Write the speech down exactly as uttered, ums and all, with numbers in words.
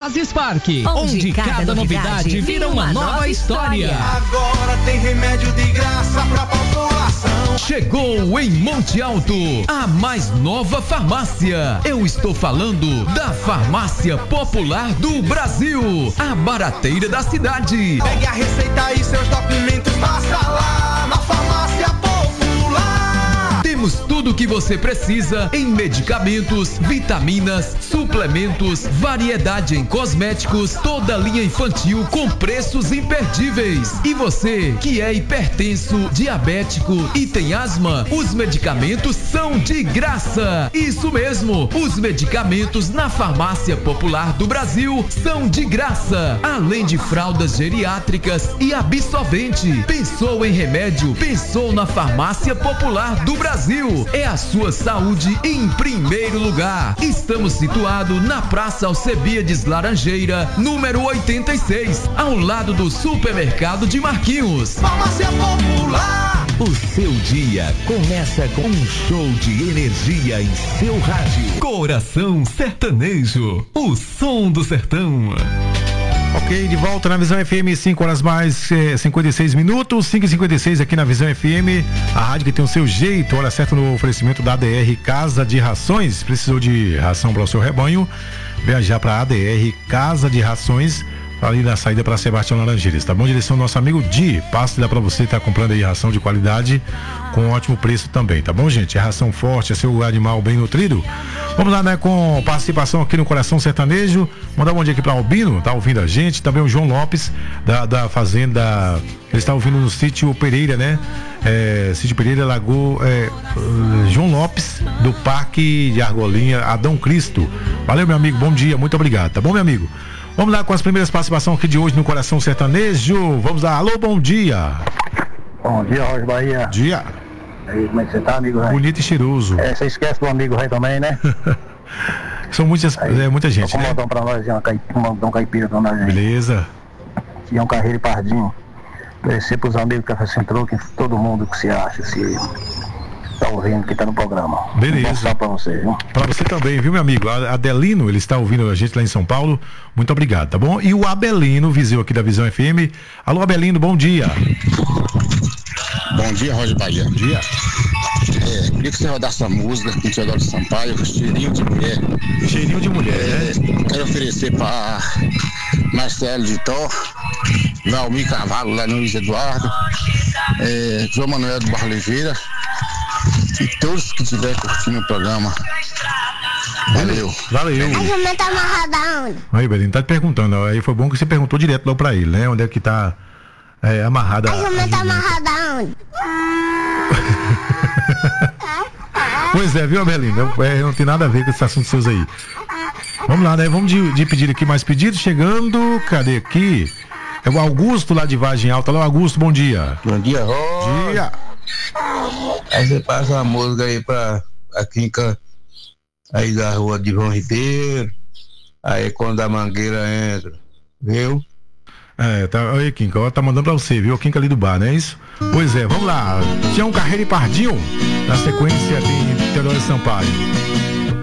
Oasis Parque, onde, onde cada, cada novidade vira uma, uma nova, nova história. história. Agora tem remédio de graça pra população. Chegou em Monte Alto a mais nova farmácia. Eu estou falando da Farmácia Popular do Brasil, a barateira da cidade. Pegue a receita e seus documentos, passa lá na Farmácia Popular. Temos tudo o que você precisa em medicamentos, vitaminas, suplementos, variedade em cosméticos, toda linha infantil com preços imperdíveis. E você que é hipertenso, diabético e tem asma, os medicamentos são de graça. Isso mesmo, os medicamentos na Farmácia Popular do Brasil são de graça, além de fraldas geriátricas e absorvente. Pensou em remédio? Pensou na Farmácia Popular do Brasil. É a sua saúde em primeiro lugar. Estamos situados na Praça Alcebiades Laranjeira, número oitenta e seis, ao lado do Supermercado de Marquinhos. Farmácia Popular. O seu dia começa com um show de energia em seu rádio. Coração Sertanejo, o som do sertão. Ok, de volta na Visão F M, cinco horas mais eh, cinquenta e seis minutos, cinco e cinquenta e seis aqui na Visão F M, a rádio que tem o seu jeito, hora certa no oferecimento da A D R Casa de Rações. Precisou de ração para o seu rebanho? Viajar para a ADR Casa de Rações, ali na saída para Sebastião Laranjeiras, tá bom? Direção do nosso amigo Di, passe dá para você estar tá comprando aí ração de qualidade com ótimo preço também, tá bom, gente? É ração forte, é seu animal bem nutrido. Vamos lá, né, com participação aqui no Coração Sertanejo. Mandar um bom dia aqui para Albino, tá ouvindo a gente, também o João Lopes da, da Fazenda, ele está ouvindo no sítio Pereira, né? É, sítio Pereira, Lagoa, é, João Lopes do Parque de Argolinha, Adão Cristo. Valeu, meu amigo, bom dia, muito obrigado, tá bom, meu amigo? Vamos lá com as primeiras participações aqui de hoje no Coração Sertanejo. Vamos lá, alô, bom dia. Bom dia, Roger Bahia. Dia. E aí, como é que você tá, amigo Rei? Bonito e cheiroso. É, você esquece do amigo Rei também, né? São muitas, aí, é muita gente, um né? Comandão pra nós, um comandão caipira pra nós. Beleza. E um Carreiro e Pardinho. Agradecer pros amigos que Central, que todo mundo que se acha, se tá ouvindo, que tá no programa. Beleza. Um pra você, viu? Pra você também, viu, meu amigo? Adelino, ele está ouvindo a gente lá em São Paulo. Muito obrigado, tá bom? E o Abelino, vizinho aqui da Visão F M. Alô, Abelino, bom dia. Bom dia, Roger Bahia. Bom dia. É, queria que você rodasse a música com o Teodoro Sampaio, Cheirinho de Mulher. Cheirinho de Mulher, é, né? Quero oferecer para Marcelo de Tó, Valmir Carvalho, lá no Luiz Eduardo, é, João Manuel do Barro Oliveira e todos que estiverem curtindo o programa. Valeu. Valeu. A jumenta tá amarrada onde? Aí, Belinho, tá te perguntando. Aí foi bom que você perguntou direto lá pra ele, né? Onde é que tá é, amarrada. A jumenta tá amarrada onde? Pois é, viu, Belinho? É, não tem nada a ver com esses assuntos seus aí. Vamos lá, né? Vamos de, de pedir aqui mais pedidos. Chegando, cadê aqui? É o Augusto lá de Vargem Alta. Alô, Augusto, bom dia. Bom dia, Rô. Bom dia. Aí você passa uma música aí pra a Quinca aí da rua de João Ribeiro. Aí quando a Mangueira entra, viu? É, tá, aí, Quinca, tá mandando pra você, viu? Quinca ali do bar, não é isso? Pois é, vamos lá. Tinha um Carreiro e Pardinho. Na sequência tem Teodoro Sampaio.